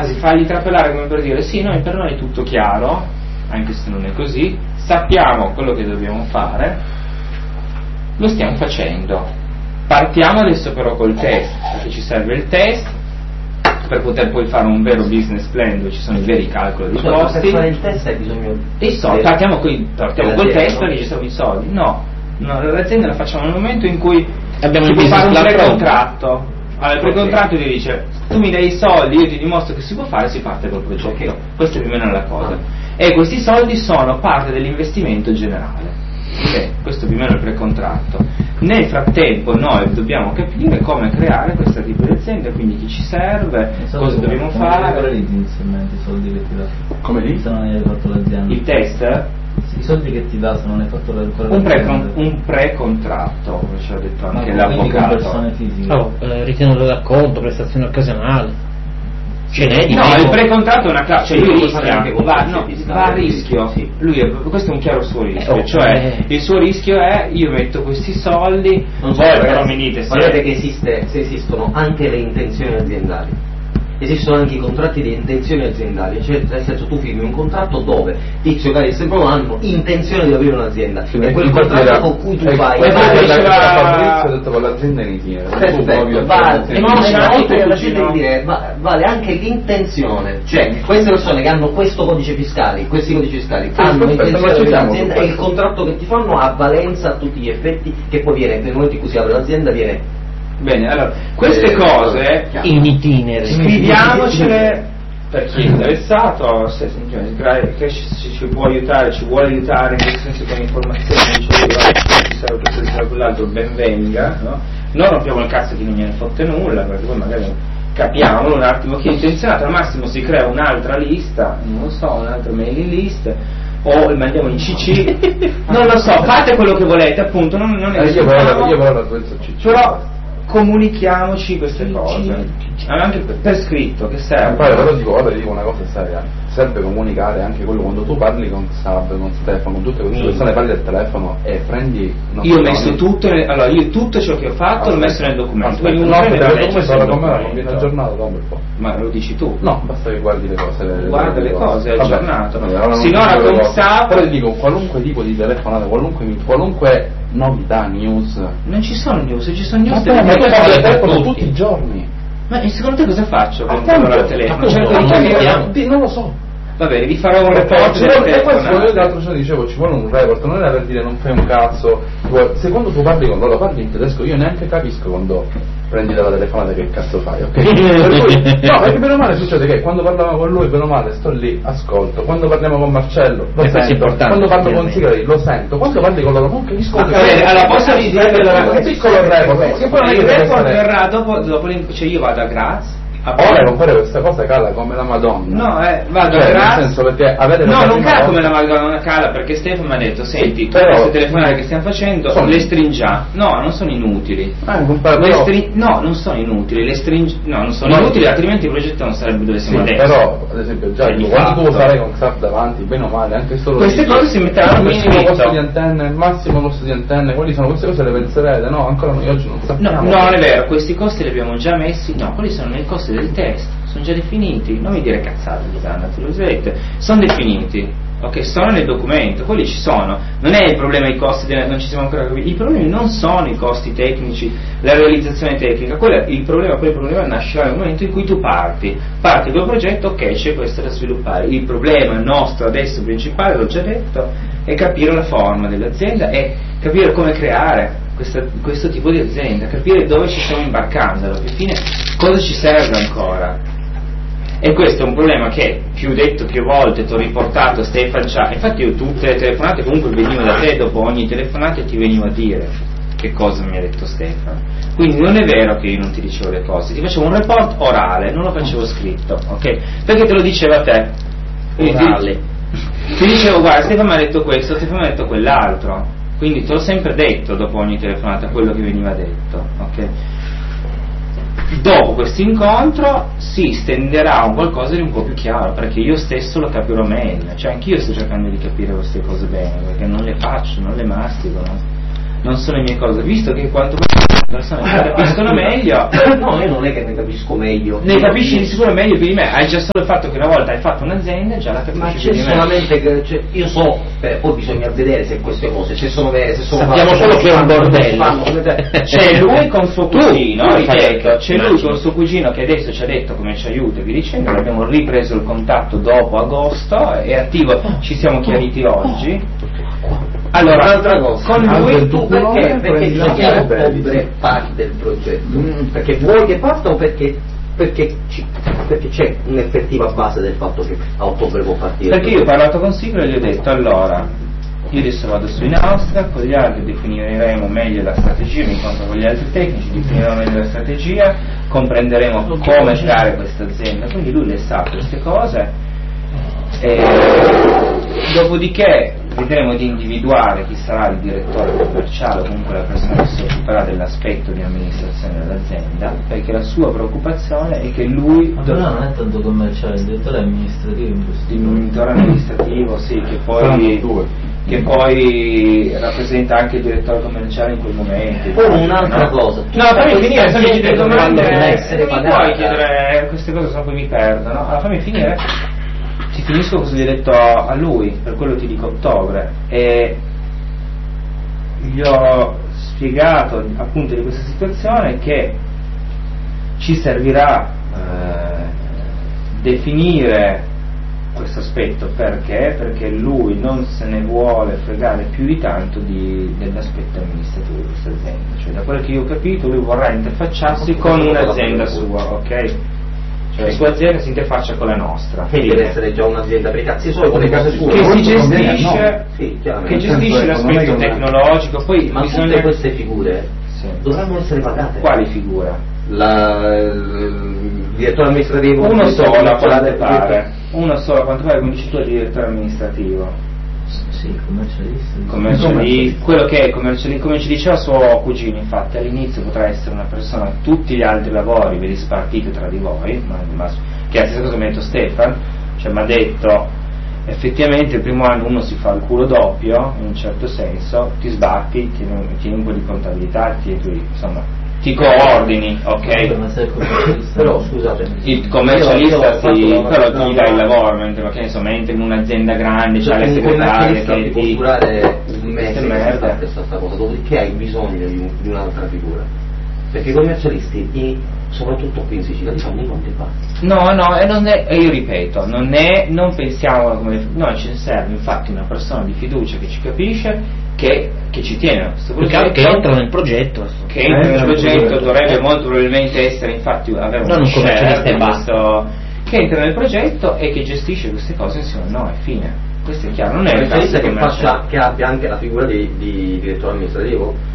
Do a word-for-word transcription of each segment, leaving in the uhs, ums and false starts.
quasi fargli trapelare come per dire sì, noi, per noi è tutto chiaro, anche se non è così, sappiamo quello che dobbiamo fare, lo stiamo facendo. Partiamo adesso però col test, perché ci serve il test per poter poi fare un vero business plan dove ci sono i veri calcoli dei costi. Per fare il test hai bisogno di soldi. Partiamo, qui, partiamo col test perché ci sono i soldi. No, no, l'azienda la facciamo nel momento in cui abbiamo il fare un pre-contratto. Allora, il pre-contratto ti dice tu mi dai i soldi, io ti dimostro che si può fare, si parte col progetto. Okay. Questa è più o meno la cosa. E questi soldi sono parte dell'investimento generale. Okay. Questo più o meno è il pre-contratto. Nel frattempo noi dobbiamo capire come creare questo tipo di azienda, quindi chi ci serve, cosa dobbiamo come fare. Come realizzi inizialmente i soldi che ti dà? Come lì? Se non hai fatto l'azienda. Il test? Sì, i soldi che ti dà se non hai fatto l'azienda. Un, pre, un pre-contratto, come ci ha detto anche ma l'avvocato. Persone fisiche. Oh, eh, ritenuto d'acconto, prestazione occasionale. Ce n'è di no, meno. il pre-contratto è una classe, cioè lui rischia, va, no, fiscali, va a rischio, sì. lui è, questo è un chiaro suo rischio, Eh, oh, cioè eh. il suo rischio è io metto questi soldi, non so, voi ragazzi, però mi dite se... guardate che esiste, se esistono anche le intenzioni aziendali. Esistono anche i contratti di intenzioni aziendali, cioè nel senso tu firmi un contratto dove Tizio Caio e Sempronio hanno intenzione di aprire un'azienda sì, e quel contratto era, con cui tu eh, fai questo ma è diceva- la Fabrizio ha detto con l'azienda in itinere. perfetto, vale, E no, non c'è no, anche oltre tuo alla scelta cugino? di dire va- vale anche l'intenzione, cioè queste persone che hanno questo codice fiscale, questi codici fiscali hanno perfetto, intenzione ma di ci aprire siamo un'azienda su e il questo. contratto che ti fanno ha valenza a tutti gli effetti che poi viene nel momento in cui si apre l'azienda viene Bene, allora, queste Eh, cose In itinere. scriviamocele per chi è interessato, se, se, che ci, ci può aiutare, ci vuole aiutare in questo senso con informazioni, dice ci serve questo, ci serve quell'altro, ben venga, no? Noi rompiamo il cazzo che non gliene fotte nulla, perché poi magari capiamolo un attimo chi è intenzionato, al massimo si crea un'altra lista, non lo so, un'altra mailing list, o mandiamo in C C, non lo so, fate quello che volete, appunto, non, non ne Eh, io però, discutiamo, io però la penso C C. però comunichiamoci queste cose, anche per, per scritto, che serve. Poi però dico, guarda, dico una cosa seria, serve comunicare anche quello quando tu parli con Sab, con Stefano, con tutte queste Mm. persone, parli al telefono e prendi... non Io ho so, messo non- tutto, nel- allora io tutto ciò che ho fatto l'ho messo nel documento, Aspetta, quindi uno no, prende perché la il legge documento sul come era, non documento. viene aggiornato, dammi un po'. Ma lo dici tu? No, basta che guardi le cose. Le, Guarda le cose, è Vabbè, aggiornato. vabbè, allora non Sinora dico le con cose. Sab- Però ti dico, qualunque tipo di telefonata, qualunque, qualunque novità, news... Non ci sono news, ci sono news Ma delle tu cose parli al per telefono tutti. tutti i giorni. Ma e secondo te cosa faccio con Appunto, il telefono? appunto, Cerco di non capire. vediamo. Sì, non lo so. Va bene, vi farò un Ci report vuole- del e questo io telefono. l'altro giorno dicevo, ci vuole un report, non era per dire non fai un cazzo, vuoi- se quando tu parli con loro parli in tedesco io neanche capisco quando prendi dalla telefonata che cazzo fai, ok? Per cui, no, perché bene o male succede che quando parlavo con lui, bene o male sto lì, ascolto, quando parliamo con Marcello lo E questo è sento, importante, quando parlo con ovviamente. Sigari lo sento, quando parli con loro non capisco. Va bene, allora posso dire un piccolo report, perché poi non è il che deve report essere- verrà dopo, dopo l'in- cioè io vado a Graz. Ora non fare questa cosa cala come la Madonna. No, eh, vado Cioè, a Graz. nel senso, perché avere No, la non prima cala volta- come la Madonna cala, perché Stefano mi ha detto, senti, Sì, tutte però- queste telefonate che stiamo facendo Sono- le stringiamo. No, non sono inutili. Ah, un po', Le però- stri- no, non sono inutili, le stringi- no, non sono No, inutili, altrimenti il progetto non sarebbe dove Sì, siamo adesso. però ad esempio già Cioè, di quando tu fatto. sarai con Xav davanti, bene o male, anche solo Queste dici, cose si metteranno il massimo in costo scritto. di antenne, il massimo costo di antenne, quali sono queste cose le penserete, no? Ancora noi oggi non No, sappiamo. no, non è vero, questi costi li abbiamo già messi, no, quelli sono i costi del test, sono già definiti, non mi dire cazzate, Gianna, te lo vedete, sono definiti, ok, sono nel documento, quelli ci sono, non è il problema i costi, delle, non ci siamo ancora capiti, i problemi non sono i costi tecnici, la realizzazione tecnica, quello, il problema, quel problema nascerà nel momento in cui tu parti, parti col progetto, ok, c'è questo da sviluppare, il problema nostro adesso principale, l'ho già detto, è capire la forma dell'azienda e capire come creare questa, questo tipo di azienda, capire dove ci stiamo imbarcando, alla fine cosa ci serve ancora. E questo è un problema che più detto più volte ti ho riportato Stefan Cià, infatti io tutte le telefonate comunque venivo da te, dopo ogni telefonata ti venivo a dire che cosa mi ha detto Stefano, quindi non è vero che io non ti dicevo le cose, ti facevo un report orale, non lo facevo scritto, ok? Perché te lo diceva te Orale. ti, ti dicevo guarda Stefano mi ha detto questo, Stefano mi ha detto quell'altro, quindi te l'ho sempre detto dopo ogni telefonata quello che veniva detto, ok? Dopo questo incontro si stenderà un qualcosa di un po' più chiaro, perché io stesso lo capirò meglio, cioè anch'io sto cercando di capire queste cose bene, perché non le faccio, non le mastico, no? non sono le mie cose, visto che quanto le persone ne capiscono meglio. No, io non è che ne capisco meglio. Ne capisci di sicuro meglio più di me, hai già solo il fatto che una volta hai fatto un'azienda già la capisci. Ma più c'è di me. solamente che cioè, io so, eh, poi bisogna vedere se queste cose, se sono vere, se sono Sappiamo false, solo se che è un fanno, bordello. fanno, come te. C'è lui con suo Tu, cugino, tu fai ripeto, detto, c'è lui immagino. con suo cugino che adesso ci ha detto come ci aiuta e vi dicendo, abbiamo ripreso il contatto dopo agosto, è attivo, ci siamo chiariti oggi. Allora, Un'altra cosa, con lui tu perché, perché bisogna ottobre parti del progetto? Perché vuoi che parta o perché, perché, ci, perché c'è un'effettiva base del fatto che a ottobre può partire? Perché io ho parlato con Siglo e gli ho detto allora, io adesso vado su in Austria, con gli altri definiremo meglio la strategia, mi incontro con gli altri tecnici, definiremo meglio la strategia, comprenderemo come creare questa azienda, quindi lui le sa queste cose. E dopodiché vedremo di individuare chi sarà il direttore commerciale o comunque la persona che si occuperà dell'aspetto di amministrazione dell'azienda, perché la sua preoccupazione è che lui Ma però non è tanto commerciale, il direttore amministrativo in questo il direttore amministrativo, sì, che poi, che poi rappresenta anche il direttore commerciale in quel momento. Poi un'altra no? cosa. No, fammi finire, se mi chiedi le domande, dovranno essere non mi pagate. puoi chiedere queste cose, sennò poi mi perdo, no? Allora fammi finire. Ti finisco cosa gli ho detto a lui, per quello ti dico ottobre, e gli ho spiegato appunto di questa situazione che ci servirà eh, definire questo aspetto, perché? Perché lui non se ne vuole fregare più di tanto di, dell'aspetto amministrativo di questa azienda, cioè da quello che io ho capito lui vorrà interfacciarsi con un'azienda sua, ok? Cioè la sua azienda si interfaccia con la nostra, Che deve essere già un'azienda per i cazzi suoi con le case sue. che si Questo gestisce, Sì, chiaramente. che gestisce Nel senso, non è l'aspetto che una- tecnologico, poi Ma bisogna... tutte queste figure Sì. dovranno essere pagate. Quali figura? La, il direttore amministrativo, Uno il solo a direttore quanto del- pare, uno solo a quanto pare, come dici tu, è il direttore amministrativo. Sì, commercialista. Commerciali- quello che è commerciali- come ci diceva suo cugino, infatti all'inizio potrà essere una persona, tutti gli altri lavori ve li spartite tra di voi, ma, ma, che è la stessa cosa che mi ha detto Stefan, cioè mi ha detto effettivamente il primo anno uno si fa il culo doppio, in un certo senso, ti sbatti, tieni, tieni un po' di contabilità, tieni, tu, insomma, ti coordini, ok? Ma sei commercialista? Però scusate, Il commercialista io- io ho fatto si, la- però no, gli dai il no. lavoro, mentre perché insomma entra in un'azienda grande, c'ha le un segretarie commercialista che ti può ti... durare un Queste mese merda. per questa cosa, dopodiché hai bisogno di, un- di un'altra figura. Perché i commercialisti, i- soprattutto qui in Sicilia, ti fanno i conti bassi. No, no, e non è, e io ripeto, non è, non pensiamo come, no, ci serve infatti una persona di fiducia che ci capisce, che, che ci tiene a questo Che, progetto, che entra nel progetto. che entra nel Eh, progetto, eh, dovrebbe molto probabilmente essere infatti avere Non un un commercialista share e in basta. questo, che entra nel progetto e che gestisce queste cose insieme a noi, fine. Questo è chiaro, non è Un il commercialista che, commerciale. faccia, che abbia anche la figura di, di direttore amministrativo.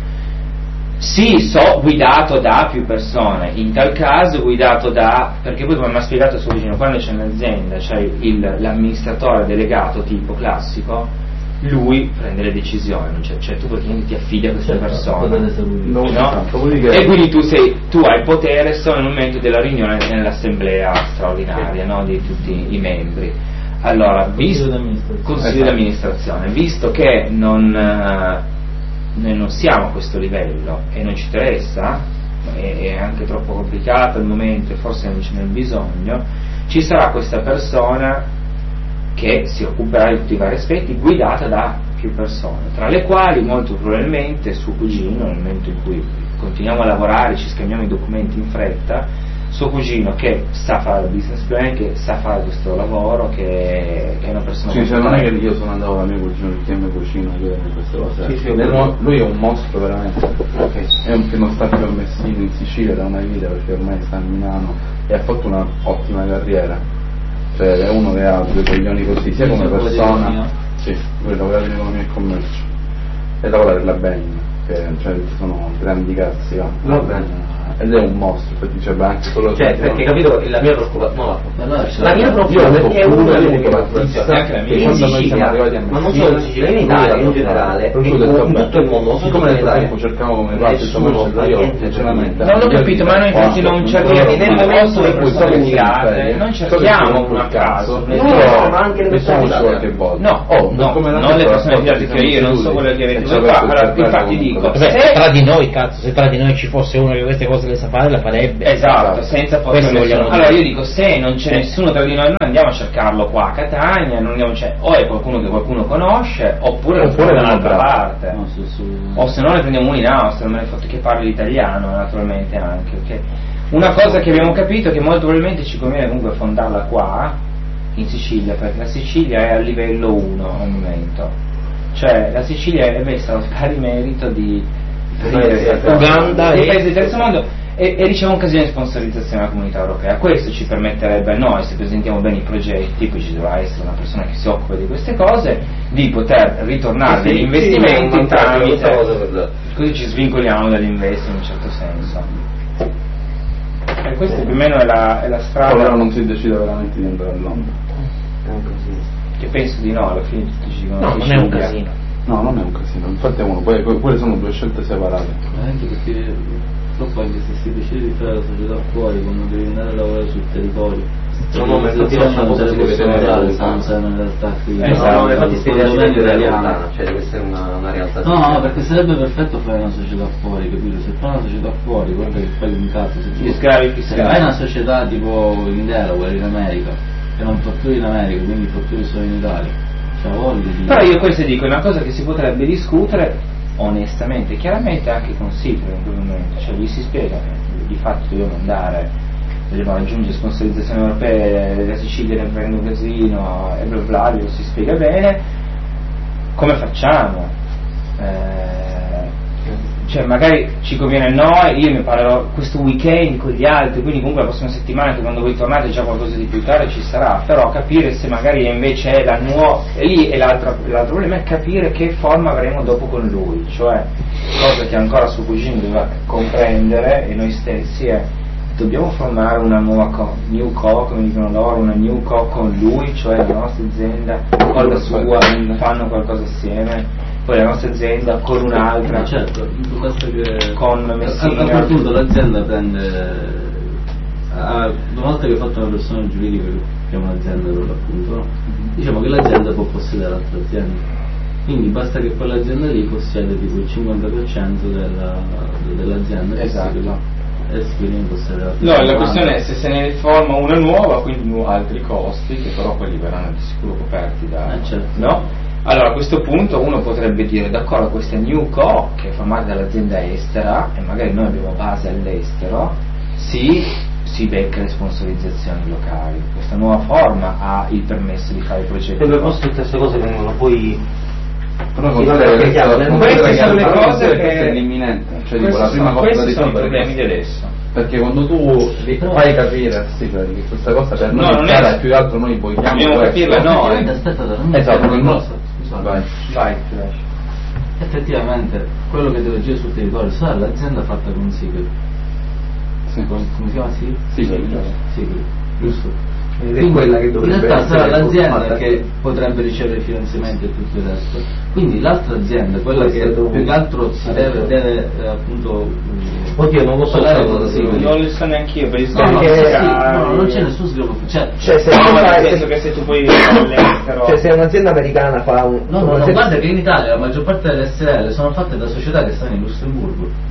Sì, so, guidato da più persone, in tal caso guidato da, perché poi come mi ha spiegato suo vicino, quando c'è un'azienda, c'è il, l'amministratore delegato tipo classico, lui prende le decisioni, cioè, cioè tu praticamente ti affidi a questa Certo, persona. potere eseguire. No, No? tanto, vuol dire che- E quindi tu, sei, tu hai potere solo nel momento della riunione nell'assemblea straordinaria, no, di tutti i membri. Allora, visto, Consiglio d'amministrazione. consiglio Esatto. d'amministrazione, visto che non, eh, noi non siamo a questo livello e non ci interessa, è, è anche troppo complicato al momento e forse non ce n'è il bisogno, ci sarà questa persona che si occuperà di tutti i vari aspetti, guidata da più persone, tra le quali molto probabilmente suo cugino, nel momento in cui continuiamo a lavorare, ci scambiamo i documenti in fretta, suo cugino che sa fare il business plan, che sa fare questo lavoro, che, che è una persona Sì, molto cioè non è che brava. io sono andato da mio cugino perché mio cugino chiede queste cose. Sì, sì, Lui- ho capito. lui è un mostro veramente. Ok. È un che non sta più a Messina in Sicilia da una vita perché ormai sta a Milano e ha fatto una ottima carriera. Cioè è uno che ha due coglioni così, sia come Pensa come persona. economia. Sì, lui lavora in economia e commercio. E lavora per la Bain, che cioè, sono grandi cazzi, va. Va bene. Ed è un mostro, perché dice beh, anche solo Cioè, perché capito la mia preoccupazione, no, Ma allora la, c'è la la mia proposta è una delle anche in Sicilia, ma non solo in Sicilia, in Italia in generale, in tutto il mondo, siccome nel tempo cercavamo come parte io sinceramente non ho capito, ma noi infatti non cerchiamo nel momento in cui sono indicate, non cerchiamo un caso, ma anche le persone qualche volta. No, oh, no, non le persone indicate che io non so quello che avete fatto qua, allora infatti dico, Vabbè, se tra di noi, cazzo, se tra di noi ci fosse uno che queste cose le sa fare, la farebbe. esatto, senza Questo forse vogliamo allora dire. io dico, se non c'è nessuno tra di noi, noi andiamo a cercarlo qua a Catania, non andiamo, cioè, o è qualcuno che qualcuno conosce, oppure lo Oppure da non un'altra bravo. parte. No, su, su... O se no ne prendiamo uno in Austria, non me ne fotte che parli l'italiano naturalmente anche, ok? Una cosa che abbiamo capito è che molto probabilmente ci conviene comunque fondarla qua, in Sicilia, perché la Sicilia è a livello uno al momento. Cioè la Sicilia è messa allo pari merito di Uganda dei e- paesi del terzo mondo e, e riceve un casino di sponsorizzazione della comunità europea. Questo ci permetterebbe a noi, se presentiamo bene i progetti, poi ci dovrà essere una persona che si occupa di queste cose, di poter ritornare degli investimenti tramite, così ci svincoliamo dall'investimento in un certo senso. E questa più o meno è la, è la Però strada non si decide veramente di andare a Londra. che penso di no, alla fine tutti ci dicono No, non è Sicilia. un casino. No, non è un casino, infatti è uno, poi quelle sono due scelte separate. Anche perché purtroppo anche se si decide di fare la società fuori, quando devi andare a lavorare sul territorio, No, no, ma infatti non lasciamo se le così che possono vede dare, lontano. se non sanno in realtà qui. Esatto, No, no, infatti Fondamentalmente spiegare è italiano. lontana, cioè deve essere una, una realtà. No, no, perché sarebbe perfetto fare una società fuori, capito? Se fai una società fuori, guarda che fai un cazzo. Se tu Gli sgravi se fiscali. fai una società tipo in Delaware, in America, che non fatturi in America, quindi fatturi solo in Italia, cioè voglia di... Però io questo dico, è una cosa che si potrebbe discutere onestamente, chiaramente anche con Sifre in quel momento, cioè gli si spiega che di fatto dobbiamo andare, dobbiamo raggiungere sponsorizzazioni europee, la Sicilia ne prende un casino e bla bla, glielo si spiega bene, come facciamo? Eh, cioè magari ci conviene a noi, io ne parlerò questo weekend con gli altri, quindi comunque la prossima settimana che quando voi tornate già qualcosa di più chiaro ci sarà, però capire se magari invece è la nuova, e lì è l'altro, l'altro problema è capire che forma avremo dopo con lui, cioè cosa che ancora suo cugino doveva comprendere e noi stessi è dobbiamo formare una nuova co, new co, come dicono loro, una new co con lui, cioè la nostra azienda con la sua, fanno qualcosa assieme, poi la nostra azienda con un'altra, Ma certo, basta che con a, Messina. a quel punto l'azienda prende, a, una volta che è fatta una persona giuridica che è un'azienda per l'appunto, no? Diciamo che l'azienda può possedere altre aziende, quindi basta che quell'azienda lì possiede tipo il cinquanta per cento della, dell'azienda che Esatto. e si quindi possedere altre No, la cinquanta. questione è se se ne forma una nuova, quindi nu- altri costi, che però quelli verranno di sicuro coperti da... Eh, certo. No? Allora a questo punto uno potrebbe dire d'accordo, questa new co che è formata dall'azienda estera e magari noi abbiamo base all'estero, si, si becca le sponsorizzazioni locali, questa nuova forma ha il permesso di fare i progetti. E per posto tutte queste cose vengono poi Però Sì, considera vabbè, che chiaro, questa- queste considera sono le che- cose considera che- questa è l'imminente, cioè dico, Questi la prima sono- cosa da questi sono i discutere è problemi di questa. adesso. Perché quando tu li fai capire sì, cioè, che questa cosa per No, noi non è è- chiara, più che altro noi vogliamo Dobbiamo questo. capirla noi. Effettivamente, aspetta, non mi Esatto, spiego il una nostro. cosa, scusate. Vai. Vai, ti lascio. Effettivamente quello che deve agire sul territorio sarà l'azienda fatta con Sigel. Sì. Come, come si chiama Sigel? Sigel, Sigel, giusto? Ed è quella che in dovrebbe realtà sarà essere l'azienda fatta- che potrebbe ricevere finanziamenti e tutto il resto. Quindi l'altra azienda, quella Questo che è dovuto. più che altro si deve, deve eh, appunto eh, Oddio, non lo so parlare cosa con sì, Sigel. Non lo so neanche io, per il No, no, Perché- sì, sì, no, no, non c'è nessun sviluppo. Cioè, Cioè se, No, tu nel fai- senso che se tu puoi all'estero... cioè, se un'azienda americana fa un... no, no, no, se- guarda che in Italia la maggior parte delle S L sono fatte da società che stanno in Lussemburgo.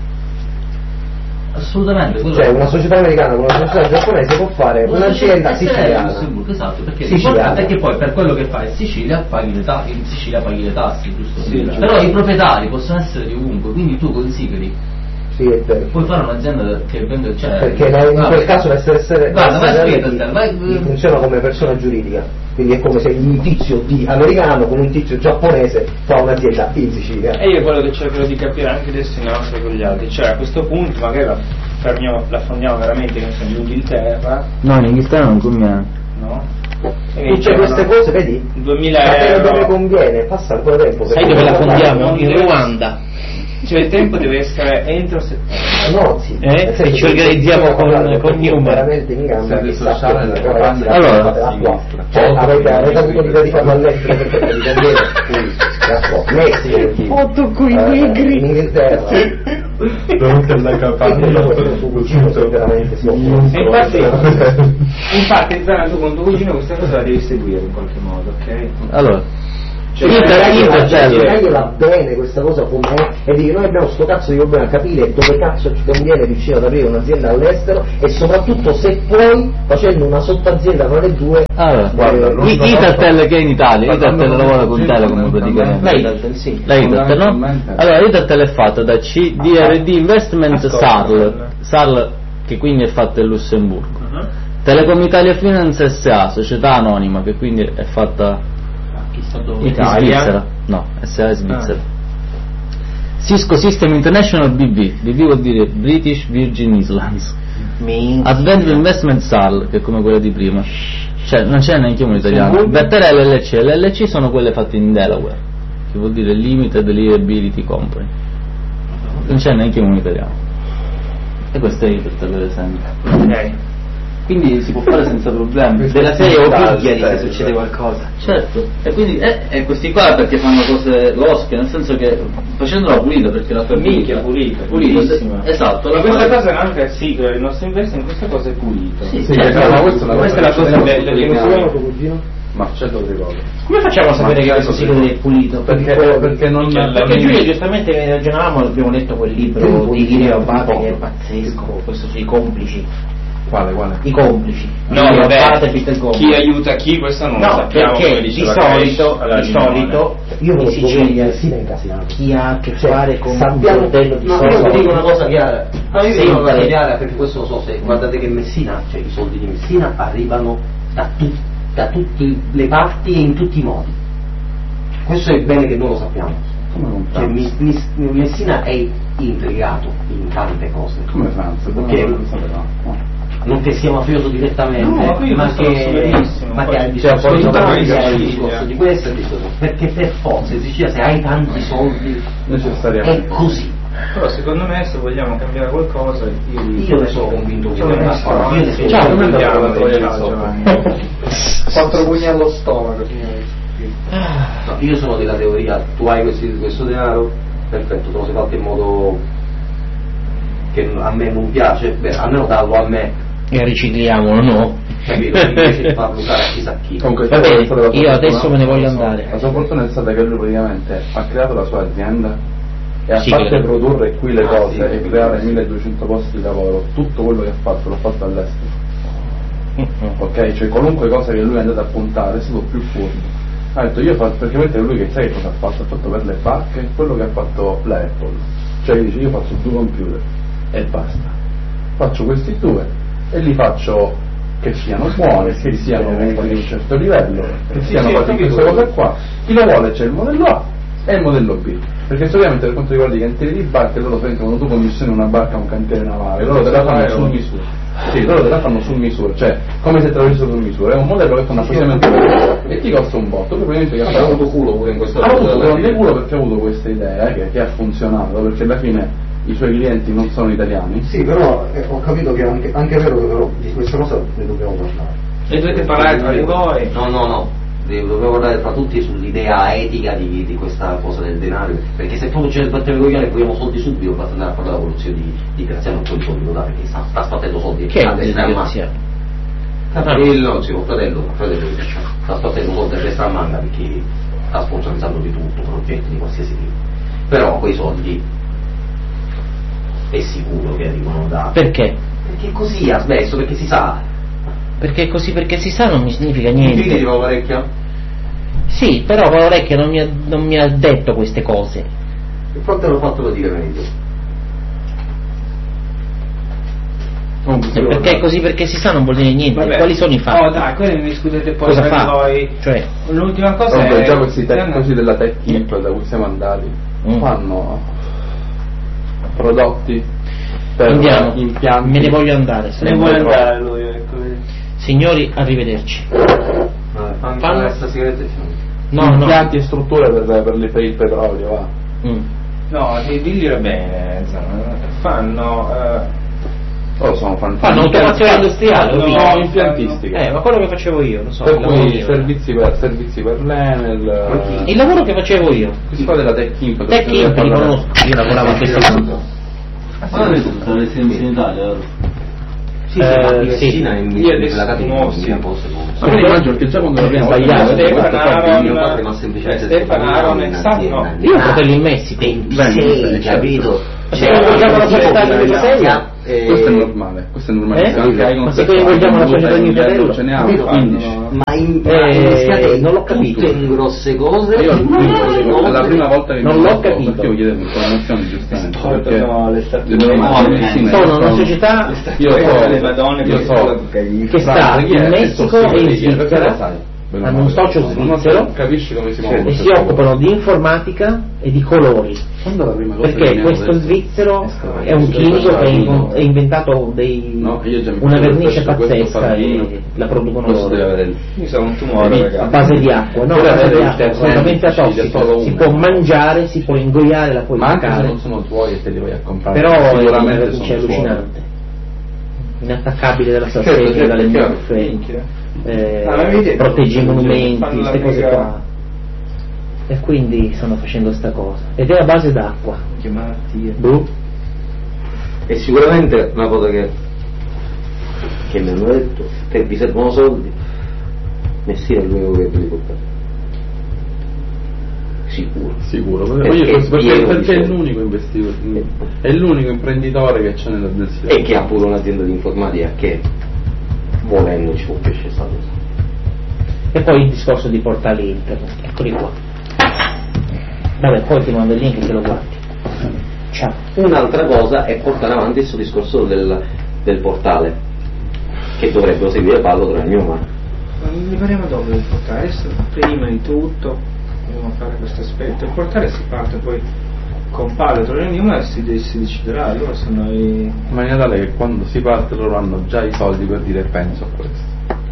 Assolutamente. quello- cioè una società americana con una società giapponese può fare Una un'azienda società S L in siciliana. Lussemburgo, esatto, perché Siciliana. l'importante è che poi per quello che fai in Sicilia paghi le tasse, in Sicilia paghi le tasse, giusto? Sì, giusto. Però i proprietari possono essere di ovunque, quindi tu con Sigari Sì, è vero. puoi fare un'azienda che vende, cioè, Perché in guarda, quel caso l'S S R guarda, vai su l'S S R internet, vai- ti- ti funziona come persona giuridica, quindi è come se un tizio di americano con un tizio giapponese fa un'azienda in Sicilia. E io quello che cerco di capire anche adesso in Austria con gli altri, cioè a questo punto magari la, fermiamo, la fondiamo veramente che ne so, in Inghilterra, No, in Inghilterra non conviene. no? E Tutte dicevano queste cose, vedi? duemila Sapere euro. dove conviene, passa ancora tempo. Sai perché dove la non fondiamo? guarda- In Ruanda. Cioè il tempo deve essere entro settembre. No, sì. Eh? E ci organizziamo con, con Newman. Veramente in gamba Servizio che sociale sta- nella campagna, allora, a sinistra. cioè, avete, avete avuto di dedicarlo all'estero per cercare di cambiare qui, Messico, foto coi eh, negri. in Inghilterra. Davanti alla campagna. Questo cugino veramente si E infatti, infatti in zona tu con tuo cugino questa cosa la devi seguire in qualche modo, ok? Allora, Cioè, Inter- Intercell. spiegagliela bene questa cosa com'è e dire noi abbiamo sto cazzo di problema a capire dove cazzo ci conviene riuscire ad aprire un'azienda all'estero e soprattutto se poi facendo una sottoazienda tra le due allora, Guarda, eh, non- I- Italtel che è in Italia, Italtel Guardando lavora con con G, Telecom praticamente. la Italtel, sì. La Italtel, no? Fondamentalmente. Allora, Italtel è fatta da C D R D Investment Ascolta. S A L, S A L che quindi è fatta in Lussemburgo. Uh-huh. Telecom Italia Finance S A, società anonima che quindi è fatta in Italia? Svizzera. No, S A è Svizzera. Cisco System International B V, B V vuol dire British Virgin Islands. Advent Investment S A L, che è come quella di prima. Cioè, non c'è neanche uno italiano. Bettere L L C, le L L C sono quelle fatte in Delaware, che vuol dire Limited Liability Company. Non c'è neanche uno italiano. E questo è Italtel per esempio. Ok. Quindi si può fare senza problemi. della serie o picchiali se succede qualcosa. Certo, e quindi eh, e questi qua perché fanno cose losche, nel senso che facendola pulita perché la fai Minchia, pulita, pulita, pulitissima. esatto. Ma la questa fai- cosa è anche il siglo del nostro investment, questa cosa è pulita. Sì, Sì, certo. ma questa è una Questa è la cosa bella che Come si noi- chiama tuo cugino? Marcello Tricolo. Come facciamo a sapere che questo sito è pulito? Perché, perché non Perché Giulio giustamente ragionavamo, abbiamo letto quel libro di Ireo Abate che è pazzesco, questo sui complici, Quale, quale? i complici. No, Ireo vabbè, Abate e Peter Gomez. chi aiuta chi, questo non lo No, sappiamo. perché come di diceva solito, Crash alla di riunione. solito Io in non Sicilia Sicilia è incasinato. chi ha a che Cioè, fare con un sappiamo- bordello di no, soldi. io vi dico una cosa chiara. No, io vi dico una cosa Sempre. chiara perché questo lo so, se guardate che Messina, cioè i soldi di Messina arrivano da, tu- da tutte le parti e in tutti i modi. Questo è bene che noi lo sappiamo. Come non Cioè, Francia? Mi- Mi- Messina è intrigato in tante cose. Come Francia? Come Perché- non sapevamo? No. Non che sia mafioso direttamente, No, ma io ma questo lo so che, benissimo, ma poi che ha c'è il discorso poi di tutta Italia, questa il Sicilia. discorso di questo e di quello. Perché per forza in Sicilia se hai tanti soldi è Necessariamente. così. Però secondo me se vogliamo cambiare qualcosa io, Io ne sono convinto che Sono non una è storia. io ne sono Ciao, convinto. come andiamo? la troia di Ciao, Giovanni. Giovanni. Quattro pugni allo stomaco, No, io sono della teoria, tu hai questi- questo denaro, perfetto, te lo sei fatto in modo che a me non piace, beh, almeno darlo a me, E ricicliamolo, no? capito? Invece di farlo usare a chissà chi. Comunque, Va bene, questa è stata la sua io fortuna. adesso me ne voglio andare. La sua fortuna è stata che lui praticamente ha creato la sua azienda e a Sì, parte credo. produrre qui le Ah, cose sì, e creare milleduecento posti di lavoro, tutto quello che ha fatto l'ha fatto all'estero. Ok? Cioè qualunque cosa che lui è andato a puntare è stato più furbo. Ha detto io faccio, perché vedete lui che sai che cosa ha fatto? Ha fatto per le barche quello che ha fatto l'Apple. Cioè dice io faccio due computer e basta. Faccio questi due e li faccio che siano buoni, che siano comunque di un certo livello, che siano sì, fatti ho questa capito. cosa qua. Chi lo vuole c'è il modello A e il modello B. Perché solitamente per quanto riguarda i cantieri di barche loro pensano quando tu commissioni una barca a un cantiere navale, loro te la fanno su misura. Sì, loro te la fanno su misura, cioè come se te l'avessero su misura, è un modello che fanno appositamente per te e ti costa un botto, poi praticamente che Ha avuto culo pure in questo ha avuto periodo, grande culo perché ha avuto questa idea eh, che, che ha funzionato, perché alla fine i suoi clienti non sono italiani. Sì, però eh, ho capito che è anche, anche vero che però di questa cosa ne dobbiamo parlare. E dovete parlare tra di voi. No, no, no. De- Dobbiamo parlare fra tutti sull'idea etica di, di questa cosa del denaro, perché se proprio c'è il battere coglione e vogliamo soldi subito, basta andare a parlare della corruzione di, di Graziano e poi soldi lo dà perché sta, sta spartendo soldi Che è a un destra e a manca. disgraziato? Fratello, sì, un fratello, un fratello di Graziano, sta spartendo soldi a destra e a manca perché sta sponsorizzando di tutto, progetti di qualsiasi tipo. Però quei soldi è sicuro che arrivano da... Perché? Perché così ha smesso, perché si sa. Perché così perché si sa non mi significa Quindi niente. ti va parecchia? Sì, però Valorecchia non mi ha, non mi ha detto queste cose. Il fronte l'ho fatto dire meglio. E perché così perché si sa non vuol dire niente. Vabbè. Quali sono i fatti? Oh dai, quelli ne discutete poi Cosa tra fa? di voi. Cioè, L'ultima cosa Comunque è già questi stanno- tecnici della Tech da cui siamo andati Mm. fanno prodotti per andiamo. impianti. Me ne voglio andare. Se ne vuole andare lui, ecco. vedi. Signori, arrivederci. Fanno Fanno- questa sigaretta e siamo. No, no. impianti e strutture per, per, le- per il petrolio va. Mm. No, diglielo bene, insomma, fanno... Uh, loro sono fantastici. Fanno automazione industriale, no, sono impiantistiche. Eh, ma quello che facevo io, non so. Per il lavoro cui mio. servizi per, servizi per l'Enel. Il lavoro che facevo io. Questo qua della Tech Imp. Tech Imp li conosco, io lavoravo a questo punto. Ma non sono le in Italia, vero? Sì, Eh, sì, ma sì. Messina in Io adesso la capita no, in sì. mia cosa. Ma io immagino che già quando l'abbiamo Sbagliato. Stefano Aaron, mio padre, ma semplicemente Stefano Aaron in è stato, no. azienda. Io ho fratelli in Messico. ventisei, capito? Se coinvolgiamo la società di mio fratello, Questo è normale, questo è normale. Eh? Se anche hai Ma se contattato coinvolgiamo la un società di mio livello, fratello? ce ne ha Capito? quindici. Ma in, Eh, iniziate non l'ho capito. tutte in grosse cose. Io in piccole la cose. prima volta che Non mi l'ho trovo, capito. perché io chiedevo informazioni giustamente, Portano perché le statue le delle domande Madonne. sì, sono io una so- società io so, le Madonne io che so sono che sta Guarda, chi è? in È Messico possibile, e in perché lo Svizzera, sai, bene o hanno male. un socio Non svizzero capisci come si muove e questo si popolo. occupano di informatica e di colori. Quando la prima cosa che Perché mi hanno questo detto- svizzero Eh, è un questo chimico che ha è invo- stato- ha inventato dei, No, io già mi una facevo vernice questo- questo pazzesca farmino. e la producono Questo deve loro. avere il- Io sono un tumore, Vedi? A ragazzi. base di acqua, no, a Deve base avere di il acqua, terzo assolutamente antici, atossico, solo si uno. può mangiare, si può ingoiare, la puoi Ma anche se toccare, non sono tuoi e te li vai a comprare, però è una sicuramente vernice sono allucinante, inattaccabile dalla Certo, salsetta, certo, dalle chiaro. muffe, eh, Ah, ma vedi? protegge i monumenti, Fanno la queste cose mega- qua. E quindi stanno facendo sta cosa. Ed è a base d'acqua. Che malattia. Boh. E sicuramente una cosa che, che mi hanno detto, che vi servono soldi, Messina è l'unico che li porta. Sicuro. Sicuro, Perché perché, è perché, pieno perché di è soldi. l'unico investitore, è l'unico imprenditore che c'è nella del E che ha pure un'azienda di informatica che volendo ci può piacere sta cosa. E poi il discorso di portali internet. Eccoli qua. Vabbè, poi ti mando il link e te lo guardi. Ciao. Un'altra cosa è portare avanti questo discorso del, del portale, che dovrebbero seguire Paolo tra il mio ma. Ma ne parliamo dopo del portale, adesso prima di tutto dobbiamo fare questo aspetto. Il portale si parte poi con Paolo tra il mio e si, si deciderà, loro sono i... in maniera tale che quando si parte loro hanno già i soldi per dire penso a questo.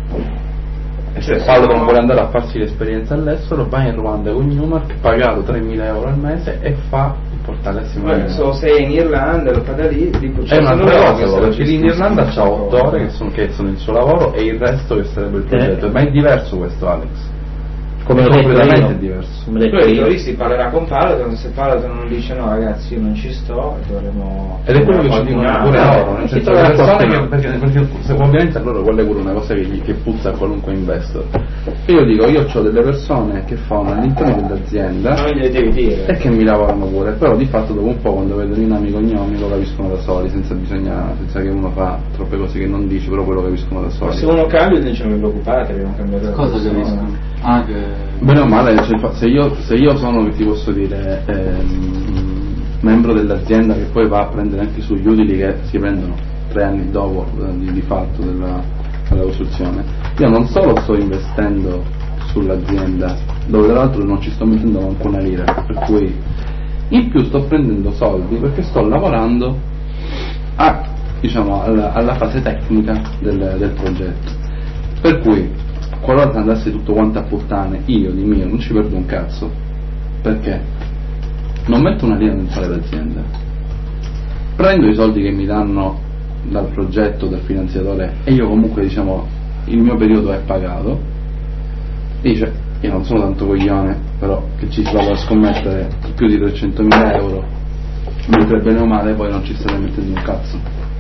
E se Cioè, Paolo sono- non vuole andare a farsi l'esperienza all'estero, va in Ruanda con Newmark, pagato tremila euro al mese e fa il portale assieme a Beh, so Newmark. se è in Irlanda lo fa da lì, dico, È cioè, un'altra se non cosa, è però, perché lì in questa Irlanda questa c'ha otto cosa. ore che sono, che sono il suo lavoro e il resto che sarebbe il progetto. Eh. Ma è diverso questo, Alex. Come ho detto completamente io. diverso. Come ho detto Poi io. lì si parlerà con Paladon, se Paladon non dice no ragazzi io non ci sto, dovremo... Ed è quello che ci dicono qualcun pure altro. loro, nel si senso trova le persone qualcuno. che, perché, perché se, ovviamente a loro quella è pure una cosa che, gli- che puzza a qualunque investor. Io dico, io ho delle persone che fanno all'interno dell'azienda Non gliele devi dire. e che mi lavorano pure, però di fatto dopo un po' quando vedono i nomi cognomi lo capiscono da soli, senza bisogna, senza che uno fa troppe cose che non dice, però poi lo capiscono da soli. Se uno cambia dice non vi preoccupate, abbiamo cambiato la Cosa persona. capisco? Ah, che... Bene o male, cioè, fa- se, io, se io sono, che ti posso dire, ehm, membro dell'azienda che poi va a prendere anche sugli utili che si prendono tre anni dopo eh, di, di fatto della, della costruzione, io non solo sto investendo sull'azienda, dove tra l'altro non ci sto mettendo neanche una lira, per cui in più sto prendendo soldi perché sto lavorando a, diciamo, alla, alla fase tecnica del, del progetto, per cui qualora andasse tutto quanto a puttane, io di mio non ci perdo un cazzo, perché non metto una lira nel fare l'azienda, prendo i soldi che mi danno dal progetto, dal finanziatore, e io comunque, diciamo, il mio periodo è pagato, dice io non sono tanto coglione, però che ci si va a scommettere più di trecentomila euro, mentre bene o male poi non ci state mettendo un cazzo,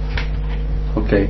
ok?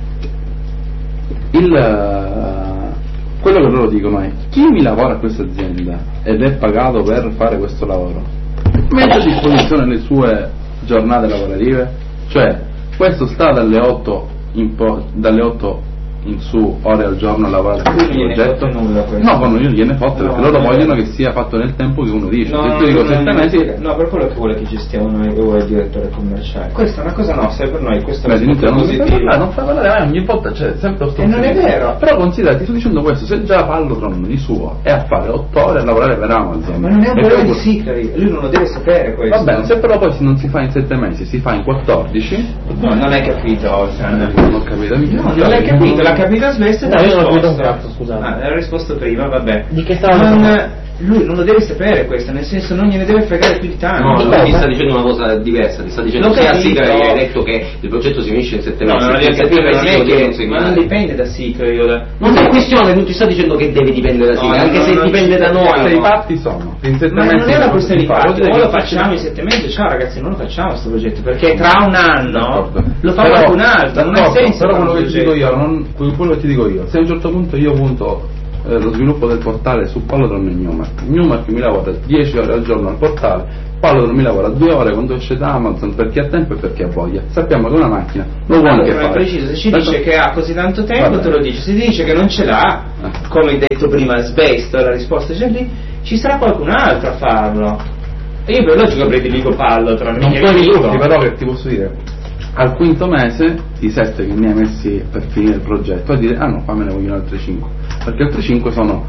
Il quello che loro dicono è: chi mi lavora a questa azienda ed è pagato per fare questo lavoro mette a disposizione le sue giornate lavorative, cioè questo sta dalle otto in, po- dalle otto in su ore al giorno a lavorare a questo Non gliene progetto. fotte nulla questo. No, non gliene fotte, No, perché loro no, vogliono no. che sia fatto nel tempo che uno dice. No, Se no, tu dico no, sette no, mesi, no, per quello che vuole che gestiamo noi o il direttore commerciale. Questa è una cosa nostra, è per noi questo è beh, un inizia, non positivo. fai parlare, non fai parlare mai, ogni volta c'è sempre E non è vero. Però considera, ti sto dicendo questo, se già Pallotron di suo è a fare otto ore a lavorare per Amazon, Ma non è un e problema poi- di Sicari, lui non lo deve sapere questo. va bene, se però poi si- non si fa in sette mesi, si fa in quattordici, No, non hai capito, Sandra. non ho capito mica. No, non l'hai capito, la capitale Svesta No, io non ho capito un cazzo, scusate. Ah, l'ho risposto prima, vabbè. Di che stavamo non, parlando? lui non lo deve sapere questo, nel senso non gliene deve fregare più di tanto. No, lui ti sta dicendo una cosa diversa, ti sta dicendo L'ho sia capito. SICRE gli hai detto che il progetto si finisce in sette No, mesi. non in devi capire, non è che, sei ma non dipende da SICRE, io da... Non è questione, non ti sta dicendo che deve dipendere da SICRE, No, anche no, se non dipende ci da sta- noi. Se i no. fatti sono in sette Ma mesi non è una questione di fatti, vuol o dire lo che- facciamo in sette mesi, ciao ragazzi, non lo facciamo questo progetto, perché tra un anno D'accordo. lo fa Però- qualcun altro, non ha d'accordo, senso. Però fare quello un che ti dico progetto. io, non, quello che ti dico io, se a un certo punto io punto eh, lo sviluppo del portale su Pallotron e Newmark, Newmark mi lavora dieci ore al giorno al portale, Pallotron mi lavora due ore quando esce da Amazon per chi ha tempo e per chi ha voglia. Sappiamo che una macchina lo vuole anche Allora, è fare. preciso, se ci Tanto- dice che ha così tanto tempo Vabbè. te lo dice, se ti dice che non ce l'ha, Eh. come hai detto prima sbesto, la risposta c'è lì, ci sarà qualcun altro a farlo. E io per logico prediligo Pallotron, Non mica puoi dico. dirti però che ti posso dire, al quinto mese i sette che mi hai messi per finire il progetto a dire ah no, fa me ne vogliono altri cinque, perché altri cinque sono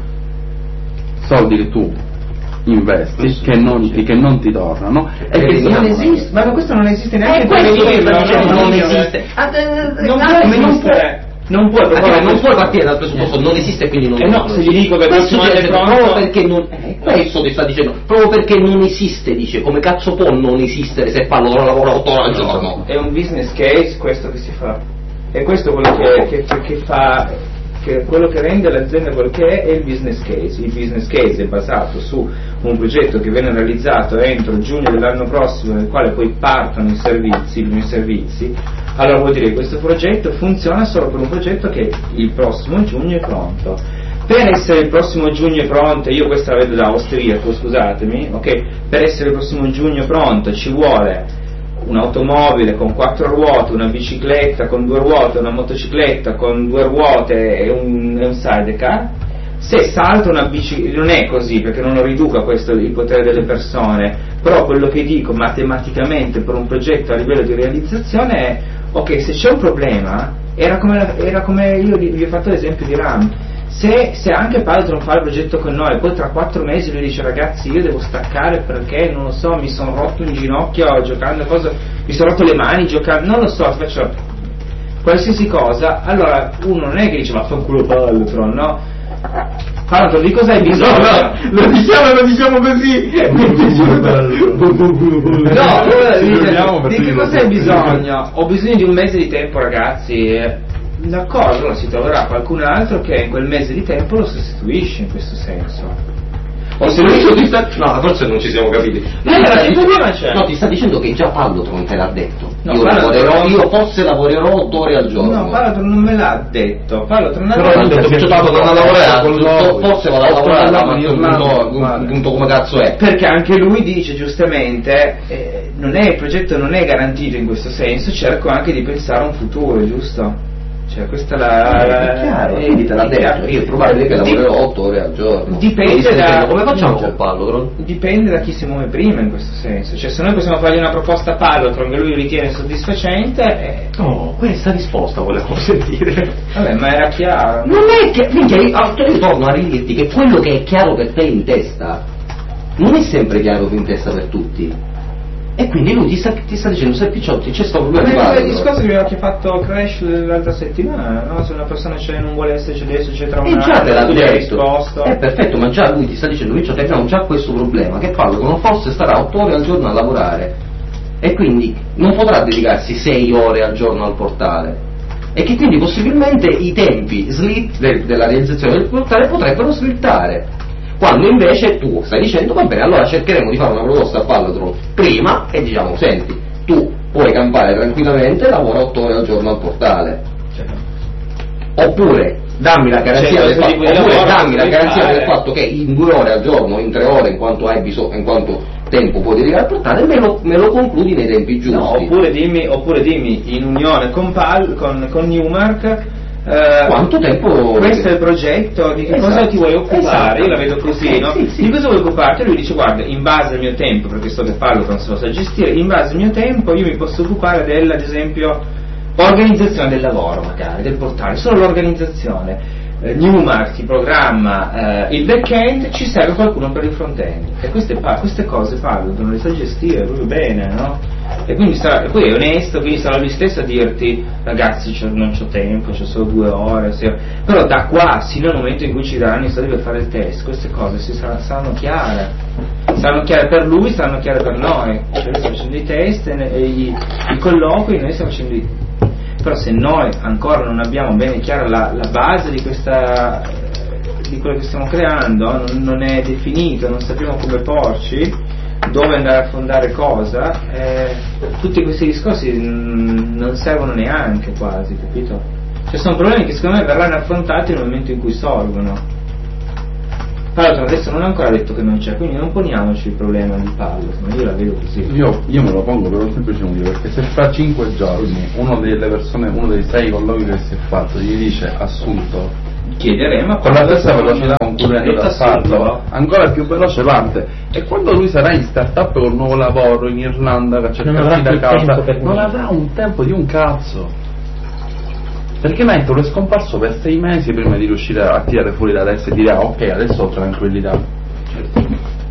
soldi che tu investi che non, che non ti tornano e che Non Vediamo. esiste, ma questo non esiste neanche Eh, questo per che dirlo, sta dicendo, no? non esiste. Ah, eh, Non ah, può come non esistere. Non puoi Ah, proporre non puoi questo. partire dal presupposto non esiste quindi non Eh no, se gli dico che il questo prossimo ti anno è dice, pronto- proprio perché non eh, questo ti sta dicendo proprio perché non esiste, dice come cazzo può non esistere se Pallotron lavora otto ore al giorno. È un business case questo che si fa. E questo è quello che, che, che fa, che quello che rende l'azienda quello che è, è il business case. Il business case è basato su un progetto che viene realizzato entro giugno dell'anno prossimo, nel quale poi partono i servizi, i primi servizi. Allora vuol dire che questo progetto funziona solo per un progetto che il prossimo giugno è pronto. Per essere il prossimo giugno pronto, io questa la vedo da austriaco, scusatemi, ok? Per essere il prossimo giugno pronto ci vuole un'automobile con quattro ruote, una bicicletta con due ruote, una motocicletta con due ruote e un, e un sidecar. Se salta una bicicletta, non è così perché non lo riduca questo il potere delle persone, però quello che dico matematicamente per un progetto a livello di realizzazione è ok, se c'è un problema, era come, la- era come io vi vi ho fatto l'esempio di RAM, se, se anche Pallotron fa il progetto con noi, poi tra quattro mesi lui dice ragazzi io devo staccare perché non lo so, mi sono rotto un ginocchio giocando, cosa, mi sono rotto le mani giocando, non lo so, faccio qualsiasi cosa, allora uno non è che dice ma fanculo Pallotron, no? Pallotron di cosa hai bisogno? lo diciamo lo diciamo così No, allora Ci dice, troviamo per di che dire cosa così. hai bisogno? Ho bisogno di un mese di tempo ragazzi. eh. D'accordo, allora si troverà qualcun altro che in quel mese di tempo lo sostituisce in questo senso. O se lui ti sta... No, forse non ci siamo capiti. Eh, allora, che problema c'è? No, ti sta dicendo che già Pallotron te l'ha detto. No, io Pallotron- lavorerò, io forse lavorerò otto ore al giorno. No, Pallotron non me l'ha detto. Pallotron Però ha Ho detto che c'è stato non a lavorare, Col fo- logo. forse vado a Otto lavorare, ore ma al punto, giorno, punto, vale. punto come cazzo è. perché anche lui dice giustamente eh, non è, il progetto non è garantito in questo senso, cerco anche di pensare a un futuro, giusto? Cioè questa è la... È chiaro, quindi te l'ha è chiaro. detto, io è probabile che Di- lavorerò otto ore al giorno. Dipende Quindi stai da- dicendo, come facciamo con Pallotron? Dipende da chi si muove prima in questo senso, cioè se noi possiamo fargli una proposta a Pallotron che lui ritiene soddisfacente, eh, No, questa risposta volevo sentire. vabbè, ma era chiaro. Non è che, minchia, io, ah, io torno a ridirti che quello che è chiaro per te in testa non è sempre chiaro in testa per tutti. E quindi lui ti sta, ti sta dicendo, sai Picciotti, c'è sto problema di Ma è il Pallotron. discorso che mi aveva fatto Crash l'altra settimana, no? Se una persona c'è, non vuole esserci adesso, c'è tra un E anno, già te l'ha tu gli hai detto. risposto. È perfetto, ma già lui ti sta dicendo, Picciotti, abbiamo già questo problema, che Pallotron forse starà otto ore al giorno a lavorare e quindi non potrà dedicarsi sei ore al giorno al portale. E che quindi possibilmente i tempi slit de- della realizzazione del portale potrebbero slittare. Quando invece tu stai dicendo, va bene, allora cercheremo di fare una proposta a Pallotron prima e diciamo, senti, tu puoi campare tranquillamente, lavora otto ore al giorno al portale. Oppure dammi la garanzia, Cioè, del, questo fa- tipo di oppure lavoro dammi la puoi garanzia fare. del fatto che in due ore al giorno, in tre ore, in quanto hai bisogno, in quanto tempo puoi dedicare al portale, me lo, me lo concludi nei tempi giusti. No, oppure dimmi, oppure dimmi in unione con, Pal, con, con Newmark eh, Quanto tempo... questo è il progetto, di che Esatto, cosa ti vuoi occupare? esatto. Io la vedo così, no? Sì, sì. Di cosa vuoi occuparti? E lui dice guarda, in base al mio tempo, perché so che Pallotron se lo sa gestire, in base al mio tempo io mi posso occupare del, ad esempio, organizzazione del lavoro magari, del portale, solo l'organizzazione. Eh, Newmark ti programma eh, il back-end, ci serve qualcuno per il front-end. E queste, pa- queste cose Pallotron le sa gestire proprio bene, no? E quindi sarà, e poi è onesto, quindi sarà lui stesso a dirti ragazzi c'ho, non c'ho tempo, c'ho solo due ore, se... però da qua sino al momento in cui ci daranno i soldi per fare il test, queste cose si saranno, saranno chiare, saranno chiare per lui, saranno chiare per noi, cioè lui sta facendo i test e, e i, i colloqui, noi stiamo facendo i... però se noi ancora non abbiamo bene chiara la, la base di questa di quello che stiamo creando, non, non è definito, non sappiamo come porci, dove andare a fondare cosa, eh, tutti questi discorsi mh, non servono neanche quasi, capito? Cioè sono problemi che secondo me verranno affrontati nel momento in cui sorgono. Tra l'altro adesso non è ancora detto che non c'è, quindi non poniamoci il problema di Paolo, ma io la vedo così. Io, io me lo pongo per un semplice motivo, perché se fra cinque giorni uno delle persone, uno dei sei colloqui che si è fatto gli dice assunto, chiederemo con la stessa velocità con cui è andato a farlo, ancora più veloce parte, e quando lui sarà in start-up col nuovo lavoro in Irlanda a cercarsi da casa non avrà un tempo di un cazzo, perché mentre è scomparso per sei mesi prima di riuscire a tirare fuori da adesso e dire ah, ok, adesso ho tranquillità. Certo.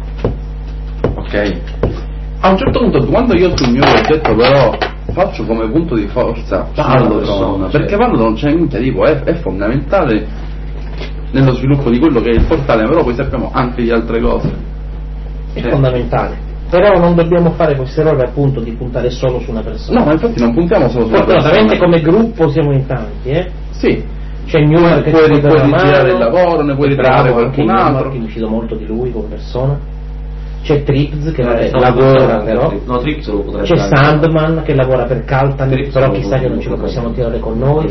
Ok, a un certo punto quando io sul mio progetto però faccio come punto di forza Valodron, perché Valodron c'è niente, dico, è, è fondamentale nello sviluppo di quello che è il portale, però poi sappiamo anche di altre cose. È cioè, fondamentale. Però non dobbiamo fare questo errore appunto di puntare solo su una persona. No, ma infatti non puntiamo solo su una persona. Fortunatamente come gruppo siamo in tanti, eh? Sì. C'è Newman che puoi, puoi puoi ritirare il lavoro, ne puoi ritirare qualcun altro. Che mi fido molto di lui come persona. C'è Trips che eh, lavora però. No, Trips lo potrebbe C'è Sandman che lavora per Caltan, però chissà che non ce lo possiamo tirare con noi.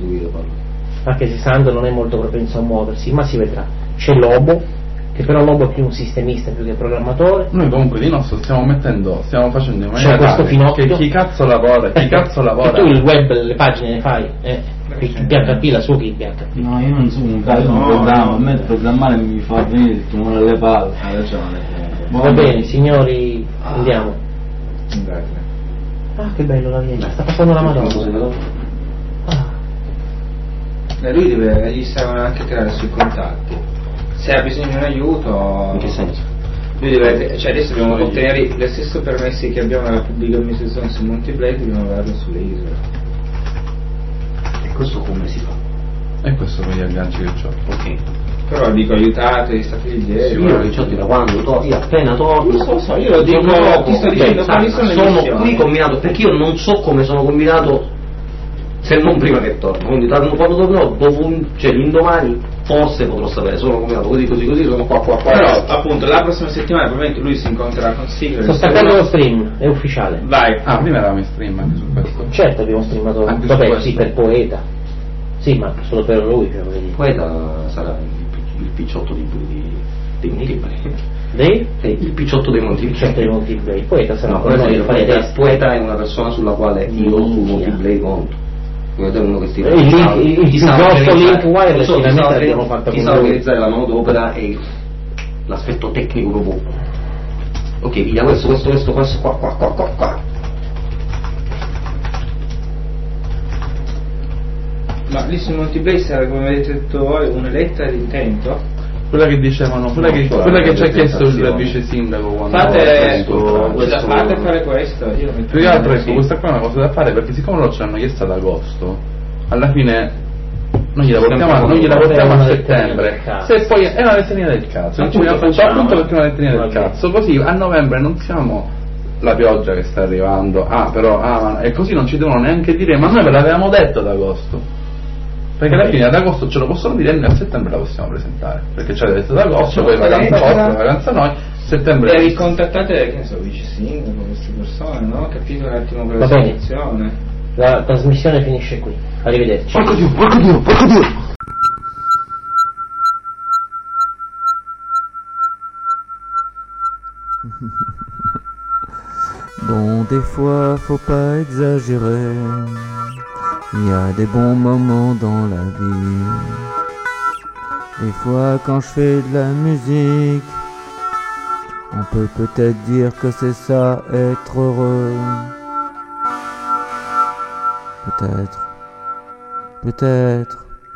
Anche se Sandro non è molto propenso a muoversi, ma si vedrà. C'è Lobo, che però Lobo è più un sistemista più che programmatore. Noi comunque di nostro stiamo mettendo, stiamo facendo in C'è maniera questo Finocchio che chi cazzo lavora, chi cazzo lavora. E tu il web, le pagine le fai, eh? Il P H P, la sua che il P H P. No, io non sono un cazzo, non programma, a me programmare mi fa venire il tumore alle palle. Va bene, signori, andiamo. Ah, che bello la via, sta passando la Madonna. Ah. E lui deve, gli servono anche creare sui contatti. Se ha bisogno di un aiuto. In che senso? Lui deve, cioè adesso dobbiamo ottenere gli stessi permessi che abbiamo nella pubblica amministrazione su Monte Blake, dobbiamo averlo sulle isole. E questo come si fa? E questo con gli agganci che ho. Ok. Però dico aiutate, state ieri. Sì, io Ricciotti da quando to- io appena torno. Io so, so, io lo dico, dopo, ti sto dicendo quali sono le sono missioni. qui combinato, perché io non so come sono combinato se non prima che torno, quindi quando tornerò dopo un, cioè l'indomani forse potrò sapere, sono combinato così così così, sono qua qua qua. Però appunto la prossima settimana probabilmente lui si incontrerà con Sigler. Sto staccando lo stream, è ufficiale. Vai. Ah, prima eravamo in stream anche su questo. Certo abbiamo streamato, Anche su vabbè questo. sì, per Poeta. Sì, ma solo per lui, cioè, voglio dire. Poeta sarà il, il picciotto di, di, dei Monti Blake. Dei? Il picciotto dei Monti Blake. Certo, dei Monti Blake. Poeta sarà No, con noi a fare poeta, test. poeta è una persona sulla quale io su Monti Blake conto. Poeta è uno che si Il link- il- il chi sa grosso organizzare- link wireless so, chi sa finalmente organi- l'abbiamo fatto chi con sa lui. organizzare la manodopera e l'aspetto tecnico dopo. Ok, via questo, questo, questo, questo, qua, qua, qua, qua, qua. Ma lì su Monte Blake sarà, come avete detto voi, una lettera di intento? Quella che dicevano, quella No, che, cioè, quella che la ci ha chiesto il presentazione. vice sindaco quando Fate, quando- scusa, fate fare questo. Io lo metto più che altro in- ecco, questa qua è una cosa da fare, perché siccome loro ce l'hanno chiesto ad agosto, alla fine noi gliela portiamo, noi gliela portiamo a settembre, se poi è una letterina del cazzo, non ci vogliamo fare appunto perché è una letterina del cazzo, così a novembre non siamo la pioggia che sta arrivando, ah però, ah ma- e così non ci devono neanche dire, ma noi ve l'avevamo detto ad agosto. Perché alla fine ad agosto ce lo possono dire e noi a settembre la possiamo presentare, perché ci avete detto ad agosto, poi vacanza vostra, vacanza noi, settembre. E ricontattate, che ne so, vice sindaco, queste persone, no? Capite un attimo quella Va bene. situazione. La trasmissione finisce qui. Arrivederci. Porco Dio, porco Dio, porco Dio! Bon, des fois, faut pas exagérer. Il y a des bons moments dans la vie. Des fois, quand je fais de la musique, on peut peut-être dire que c'est ça, être heureux. Peut-être. Peut-être.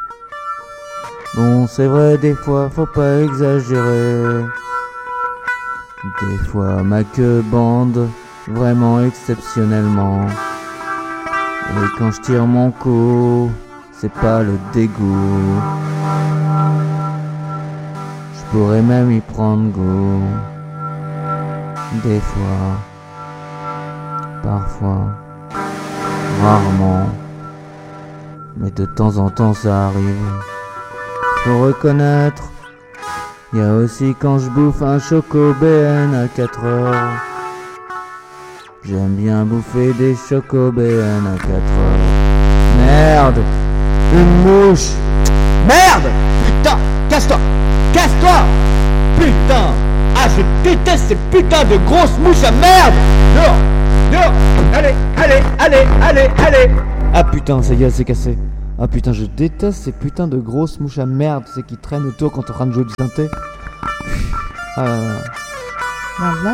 Bon, c'est vrai, des fois, faut pas exagérer. Des fois, ma queue bande vraiment exceptionnellement. Et quand je tire mon coup, c'est pas le dégoût. Je pourrais même y prendre goût. Des fois, parfois, rarement, mais de temps en temps ça arrive. Faut reconnaître, y a aussi quand je bouffe un Choco B N à quatre heures. J'aime bien bouffer des Choco B N à quatre heures. Merde, une mouche. Merde! Putain! Casse-toi! Casse-toi! Putain! Ah, je déteste ces putains de grosses mouches à merde! Dehors! Dehors! Allez! Allez! Allez! Allez! Allez! Ah putain, ça y est, c'est cassé. Ah putain, je déteste ces putains de grosses mouches à merde, tu sais, qui traînent autour quand t'es en train de jouer du synthé. Ah là là. La la